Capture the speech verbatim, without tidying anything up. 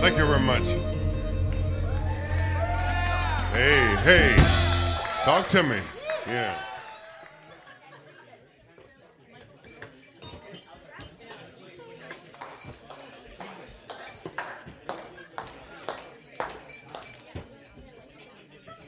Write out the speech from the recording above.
Thank you very much. Hey, hey, talk to me. Yeah.